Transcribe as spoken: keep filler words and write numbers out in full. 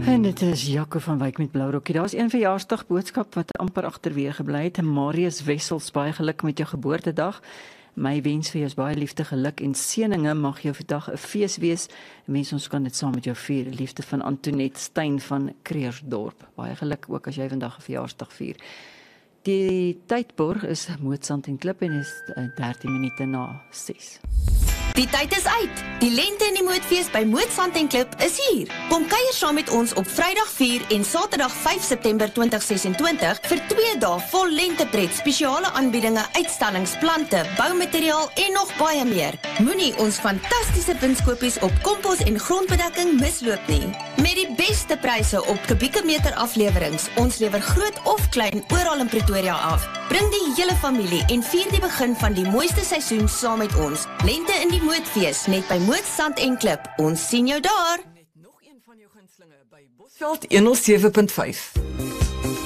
En dit is Jaco van Wyk met Blourokkie. Daar is een verjaarsdag boodskap wat amper agterweë gebly het. Marius Wessels, baie geluk met jou geboortedag. My wens vir jou is baie liefde, geluk en seëninge. Mag jou vandag 'n fees wees. Mense, ons kan dit saam met jou vier. Liefde van Antoinette Steyn van Kreersdorp. Baie geluk ook as jy vandag 'n verjaarsdag vier. Die tydborg is Moodsand en Klip en is dertien minute na ses. Die tyd is uit. Die lente in die moedfees by Moodsand en Klip is hier. Kom kuier saam met ons op Vrydag vier en Saterdag vyf September twintig sesentwintig vir twee dae vol lentepret, spesiale aanbiedinge, uitstallings, plante, boumateriaal en nog baie meer. Moenie ons fantastiese winskoopies op kompos en grondbedekking misloop nie. Met die beste pryse op kubieke meter aflewerings. Ons lewer groot of klein oral in Pretoria af. Bring die hele familie en vier die begin van die mooiste seisoen saam met ons. Lente in die moedfees net by Moodsand en Klip. Ons sien jou daar. Net nog een van jou gunstelinge by Bosveld honderd sewe punt vyf.